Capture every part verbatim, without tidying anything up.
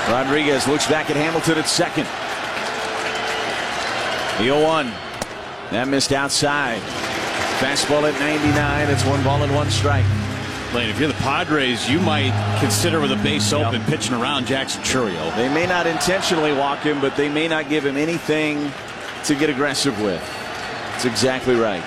Rodriguez looks back at Hamilton at second. The oh one. That missed outside. Fastball at ninety-nine. It's one ball and one strike. Lane, if you're the Padres, you might consider with a base open yep. pitching around Jackson Chourio. They may not intentionally walk him, but they may not give him anything to get aggressive with. That's exactly right.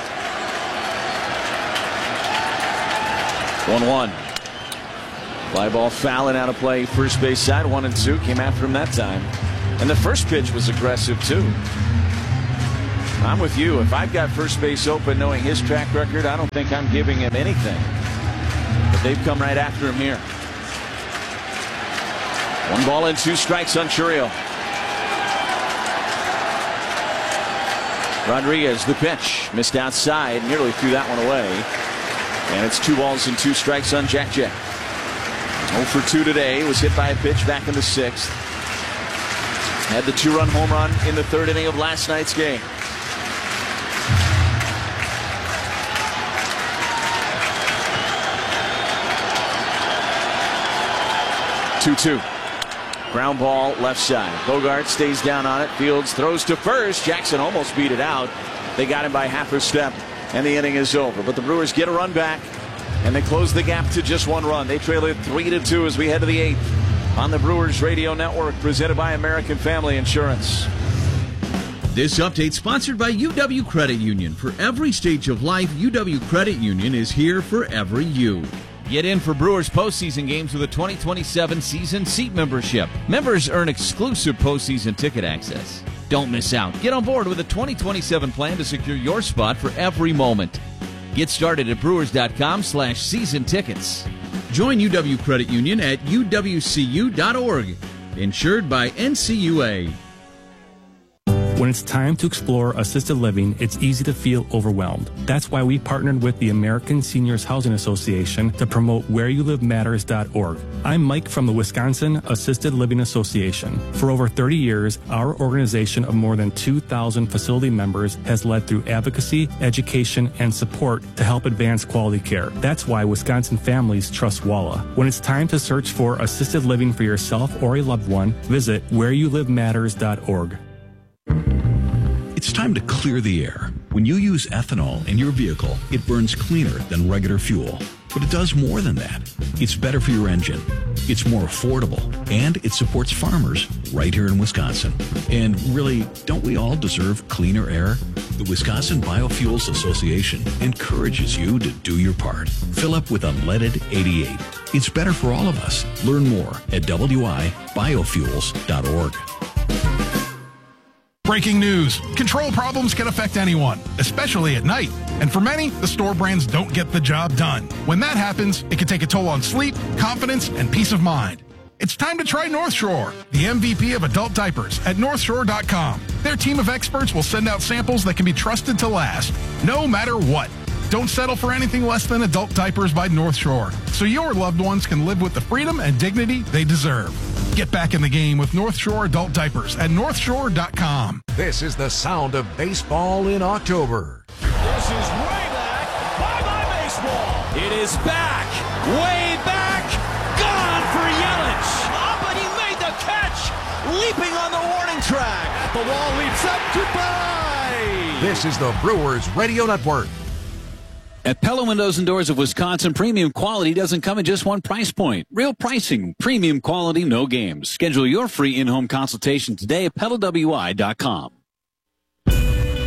one one. Fly ball fouling out of play. First base side, one and two. Came after him that time. And the first pitch was aggressive, too. I'm with you. If I've got first base open, knowing his track record, I don't think I'm giving him anything. But they've come right after him here. One ball and two strikes on Chourio. Rodriguez, the pitch. Missed outside. Nearly threw that one away. And it's two balls and two strikes on Jack Jack. oh for two today. Was hit by a pitch back in the sixth. Had the two-run home run in the third inning of last night's game. two two. Ground ball left side. Bogart stays down on it. Fields throws to first. Jackson almost beat it out. They got him by half a step, and the inning is over. But the Brewers get a run back, and they close the gap to just one run. They trail it three to two as we head to the eighth on the Brewers Radio Network, presented by American Family Insurance. This update sponsored by U W Credit Union. For every stage of life, U W Credit Union is here for every you. Get in for Brewers postseason games with a twenty twenty-seven season seat membership. Members earn exclusive postseason ticket access. Don't miss out. Get on board with a twenty twenty-seven plan to secure your spot for every moment. Get started at brewers.com slash season tickets. Join U W Credit Union at U W C U dot org. Insured by N C U A. When it's time to explore assisted living, it's easy to feel overwhelmed. That's why we partnered with the American Seniors Housing Association to promote where you live matters dot org. I'm Mike from the Wisconsin Assisted Living Association. For over thirty years, our organization of more than two thousand facility members has led through advocacy, education, and support to help advance quality care. That's why Wisconsin families trust WALA. When it's time to search for assisted living for yourself or a loved one, visit where you live matters dot org. It's time to clear the air. When you use ethanol in your vehicle, it burns cleaner than regular fuel. But it does more than that. It's better for your engine. It's more affordable. And it supports farmers right here in Wisconsin. And really, don't we all deserve cleaner air? The Wisconsin Biofuels Association encourages you to do your part. Fill up with unleaded eighty-eight. It's better for all of us. Learn more at W I biofuels dot org. Breaking news. Control problems can affect anyone, especially at night. And for many, the store brands don't get the job done. When that happens, it can take a toll on sleep, confidence, and peace of mind. It's time to try North Shore, the M V P of adult diapers at north shore dot com. Their team of experts will send out samples that can be trusted to last, no matter what. Don't settle for anything less than adult diapers by North Shore, so your loved ones can live with the freedom and dignity they deserve. Get back in the game with North Shore adult diapers at north shore dot com. This is the sound of baseball in October. This is way back. Bye-bye baseball. It is back. Way back. Gone for Yelich. Oh, but he made the catch. Leaping on the warning track. At the wall, leaps up. Goodbye. This is the Brewers Radio Network. At Pella Windows and Doors of Wisconsin, premium quality doesn't come at just one price point. Real pricing, premium quality, no games. Schedule your free in-home consultation today at pella w i dot com. Well,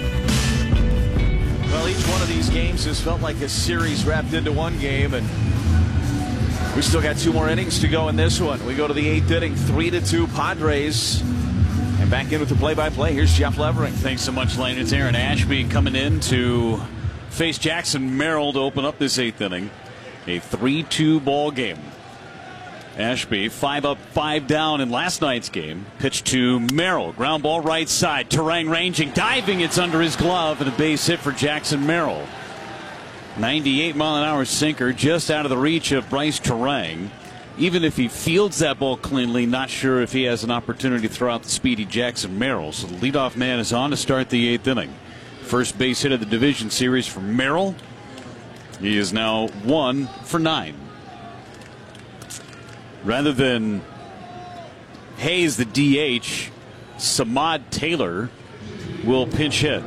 each one of these games has felt like a series wrapped into one game, and we still got two more innings to go in this one. We go to the eighth inning, three to two Padres. And back in with the play-by-play, here's Jeff Levering. Thanks so much, Lane. It's Aaron Ashby coming in to face Jackson Merrill to open up this eighth inning. A three two ball game. Ashby five up, five down in last night's game. Pitch to Merrill. Ground ball right side. Turang ranging, diving. It's under his glove, and a base hit for Jackson Merrill. ninety-eight mile an hour sinker just out of the reach of Bryce Turang. Even if he fields that ball cleanly, not sure if he has an opportunity to throw out the speedy Jackson Merrill. So the leadoff man is on to start the eighth inning. First base hit of the division series for Merrill. He is now one for nine. Rather than Hayes, the D H. Samad Taylor will pinch hit.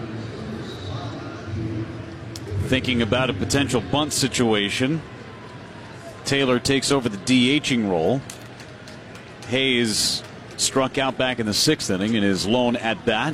Thinking about a potential bunt situation. Taylor takes over the DHing role. Hayes struck out back in the sixth inning in his lone at bat.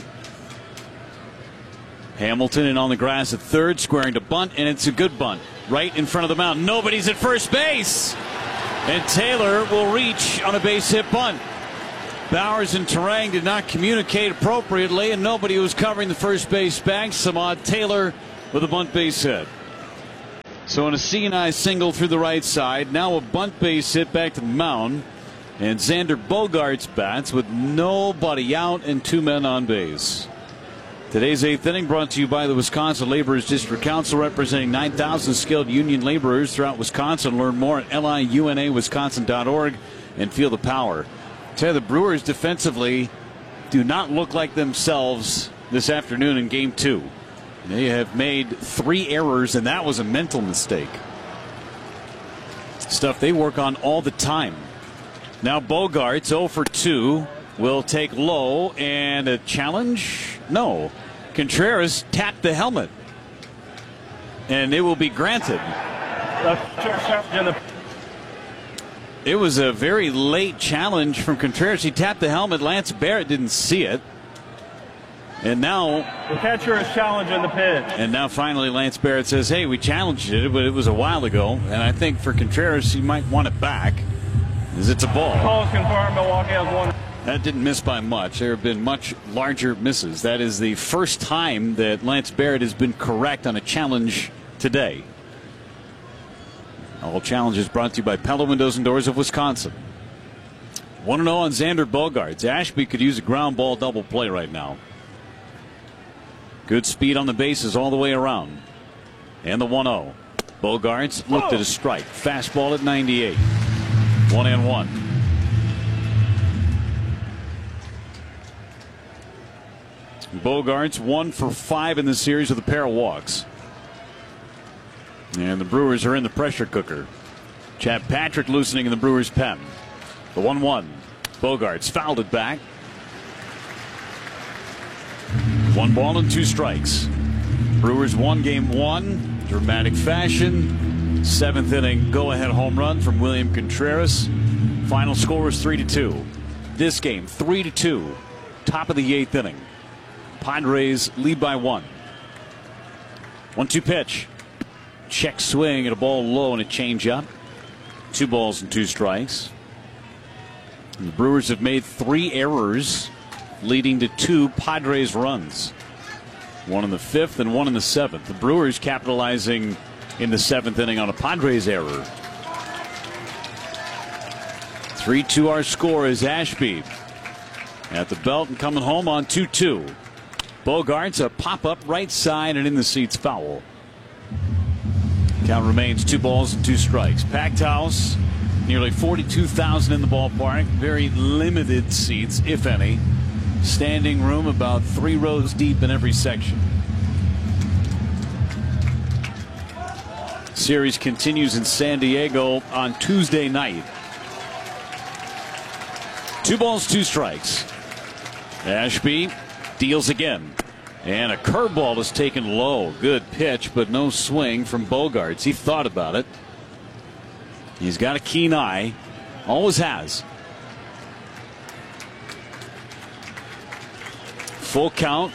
Hamilton in on the grass at third, squaring to bunt, and it's a good bunt right in front of the mound. Nobody's at first base, and Taylor will reach on a base hit bunt. Bowers and Turang did not communicate appropriately, and nobody was covering the first base bag. Samad Taylor with a bunt base hit. So in a C and I single through the right side, now a bunt base hit back to the mound, and Xander Bogaerts bats with nobody out and two men on base. Today's eighth inning brought to you by the Wisconsin Laborers District Council, representing nine thousand skilled union laborers throughout Wisconsin. Learn more at L I U N A Wisconsin dot org and feel the power. Tell you, the Brewers defensively do not look like themselves this afternoon in game two. They have made three errors, and that was a mental mistake. Stuff they work on all the time. Now Bogaerts oh for two will take low, and a challenge? No. Contreras tapped the helmet, and it will be granted. It was a very late challenge from Contreras. He tapped the helmet. Lance Barrett didn't see it. And now the catcher is challenging the pitch. And now finally Lance Barrett says, hey, we challenged it, but it was a while ago. And I think for Contreras, he might want it back, as it's a ball. Call is confirmed. Milwaukee has one. That didn't miss by much. There have been much larger misses. That is the first time that Lance Barrett has been correct on a challenge today. All challenges brought to you by Pella Windows and Doors of Wisconsin. one and oh on Xander Bogaerts. Ashby could use a ground ball double play right now. Good speed on the bases all the way around. And the one oh. Bogaerts looked at a strike. Fastball at ninety-eight. One and one. Bogaerts one for five in the series with a pair of walks. And the Brewers are in the pressure cooker. Chad Patrick loosening in the Brewers' pen. The one one. Bogaerts fouled it back. One ball and two strikes. Brewers won game one. Dramatic fashion. Seventh inning go-ahead home run from William Contreras. Final score was three to two. This game three to two. Top of the eighth inning. Padres lead by one. one two pitch. Check swing at a ball low and a changeup. Two balls and two strikes. And the Brewers have made three errors, leading to two Padres runs. One in the fifth and one in the seventh. The Brewers capitalizing in the seventh inning on a Padres error. three two our score is Ashby at the belt and coming home on two two. Bogaerts a pop-up right side and in the seats foul. Count remains two balls and two strikes. Packed house, nearly forty-two thousand in the ballpark. Very limited seats, if any. Standing room about three rows deep in every section. Series continues in San Diego on Tuesday night. Two balls, two strikes. Ashby deals again. And a curveball is taken low. Good pitch, but no swing from Bogaerts. He thought about it. He's got a keen eye. Always has. Full count.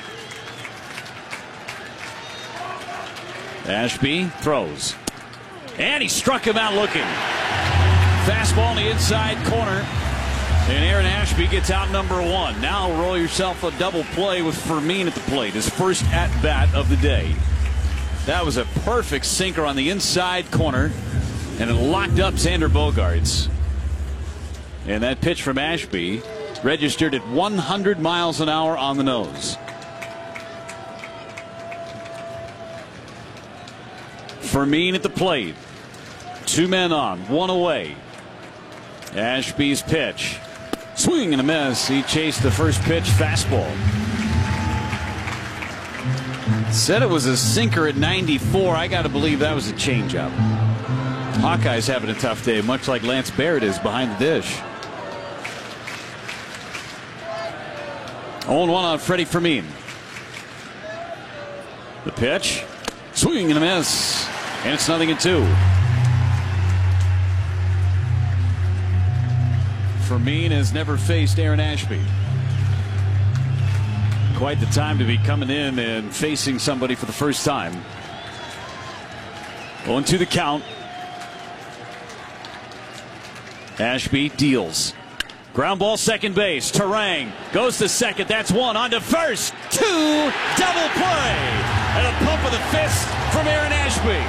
Ashby throws. And he struck him out looking. Fastball in the inside corner. And Aaron Ashby gets out number one. Now roll yourself a double play with Fermin at the plate. His first at-bat of the day. That was a perfect sinker on the inside corner. And it locked up Xander Bogaerts. And that pitch from Ashby registered at one hundred miles an hour on the nose. Fermin at the plate. Two men on, one away. Ashby's pitch. Swing and a miss. He chased the first pitch fastball. Said it was a sinker at ninety-four. I got to believe that was a changeup. Hawkeyes having a tough day, much like Lance Barrett is behind the dish. oh one on Freddie Fermin. The pitch. Swing and a miss. And it's nothing and two. Fermin has never faced Aaron Ashby. Quite the time to be coming in and facing somebody for the first time. Going to the count. Ashby deals. Ground ball, second base. Turang goes to second. That's one. On to first. Two. Double play. And a pump of the fist from Aaron Ashby.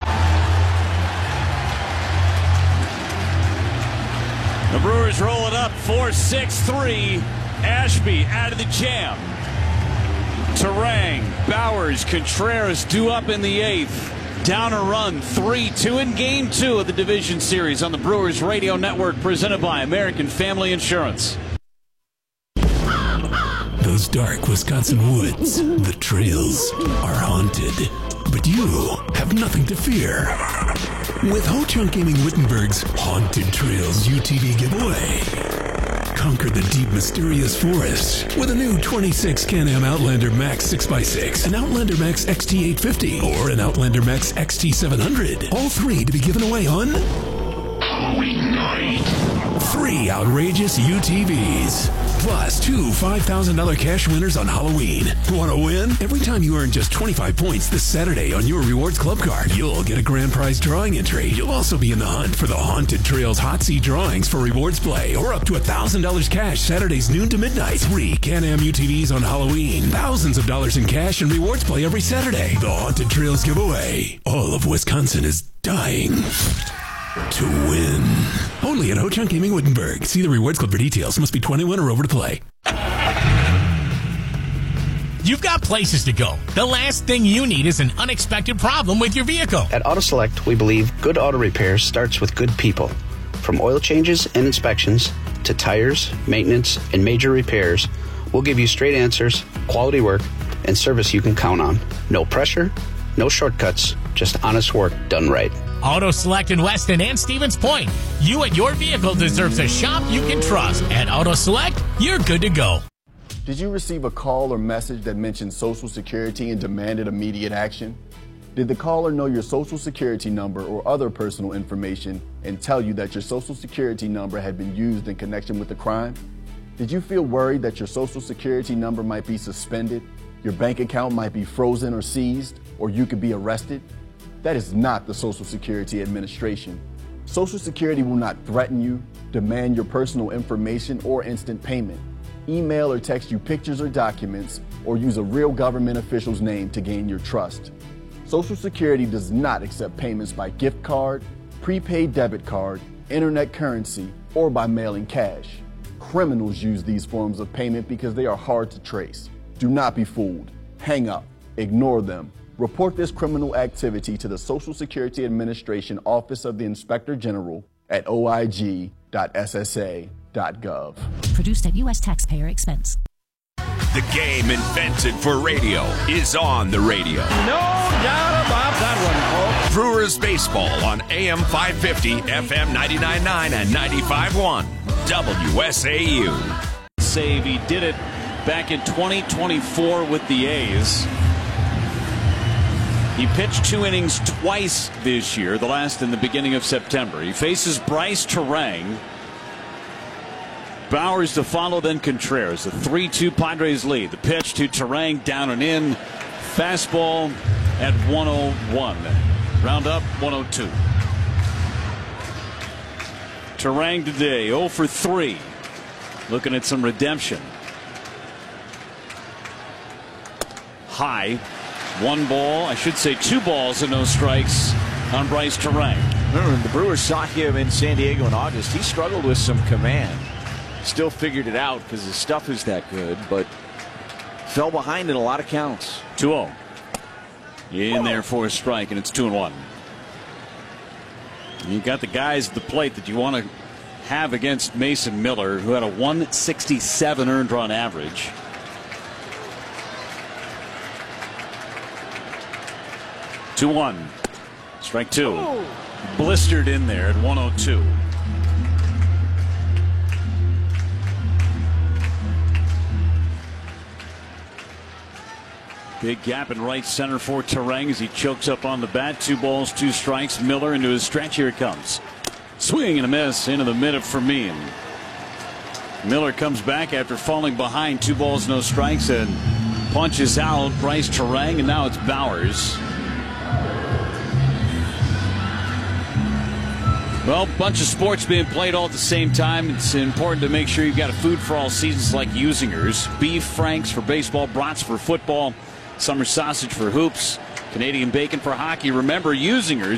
The Brewers roll it up. four six three. Ashby out of the jam. Turang, Bowers, Contreras due up in the eighth. Down a run, three two in game two of the division series on the Brewers Radio Network, presented by American Family Insurance. Those dark Wisconsin woods, the trails, are haunted. But you have nothing to fear. With Ho-Chunk Gaming Wittenberg's Haunted Trails U T V giveaway. Conquer the deep, mysterious forest with a new twenty-six Can-Am Outlander Max six by six, an Outlander Max X T eight fifty, or an Outlander Max X T seven hundred. All three to be given away on Halloween night. Three outrageous U T Vs. Plus two five thousand dollars cash winners on Halloween. Want to win? Every time you earn just twenty-five points this Saturday on your Rewards Club card, you'll get a grand prize drawing entry. You'll also be in the hunt for the Haunted Trails Hot Seat drawings for Rewards Play, or up to one thousand dollars cash Saturdays noon to midnight. Three Can-Am U T Vs on Halloween. Thousands of dollars in cash and Rewards Play every Saturday. The Haunted Trails giveaway. All of Wisconsin is dying to win. Only at Ho-Chunk Gaming Wittenberg. See the Rewards Club for details. Must be twenty-one or over to play. You've got places to go. The last thing you need is an unexpected problem with your vehicle. At Auto Select, we believe good auto repair starts with good people. From oil changes and inspections to tires, maintenance, and major repairs, we'll give you straight answers, quality work, and service you can count on. No pressure, no shortcuts, just honest work done right. Auto Select in Weston and Stevens Point. You and your vehicle deserves a shop you can trust. At Auto Select, you're good to go. Did you receive a call or message that mentioned Social Security and demanded immediate action? Did the caller know your Social Security number or other personal information and tell you that your Social Security number had been used in connection with the crime? Did you feel worried that your Social Security number might be suspended, your bank account might be frozen or seized, or you could be arrested? That is not the Social Security Administration. Social Security will not threaten you, demand your personal information, or instant payment, email or text you pictures or documents, or use a real government official's name to gain your trust. Social Security does not accept payments by gift card, prepaid debit card, internet currency, or by mailing cash. Criminals use these forms of payment because they are hard to trace. Do not be fooled. Hang up. Ignore them. Report this criminal activity to the Social Security Administration Office of the Inspector General at o i g dot s s a dot gov. Produced at U S taxpayer expense. The game invented for radio is on the radio. No doubt about that one, folks. Brewers baseball on A M five fifty, F M ninety-nine point nine and ninety-five point one. W S A U. Save. He did it back in twenty twenty-four with the A's. He pitched two innings twice this year, the last in the beginning of September. He faces Bryce Turang. Bowers to follow, then Contreras. The three two Padres lead. The pitch to Turang, down and in. Fastball at one oh one. Round up one oh two. Turang today oh for three. Looking at some redemption. High. One ball, I should say two balls and no strikes on Bryce Turang. Remember, the Brewers saw him in San Diego in August. He struggled with some command. Still figured it out because his stuff is that good, but fell behind in a lot of counts. two oh. In there for a strike, and it's two and one. You got the guys at the plate that you want to have against Mason Miller, who had a one sixty-seven earned run average. two one. Strike two. Oh. Blistered in there at one oh two. Big gap in right center for Terang as he chokes up on the bat. Two balls, two strikes. Miller into his stretch. Here it comes. Swing and a miss into the mid of Fermin. Miller comes back after falling behind. Two balls, no strikes, and punches out Bryce Terang, and now it's Bowers. Well, bunch of sports being played all at the same time. It's important to make sure you've got a food for all seasons like Usingers. Beef Franks for baseball, brats for football, summer sausage for hoops, Canadian bacon for hockey. Remember, Usingers